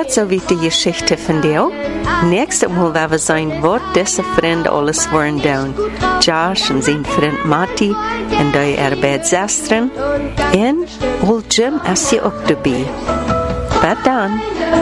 net so wie die Geschichte von jou. Nächste Mal werden wir sein, wat deze vriend alles waren doen. Josh en zijn vriend Matti en die arbeidszesteren. En old Jim is je ook erbij. Tot dan.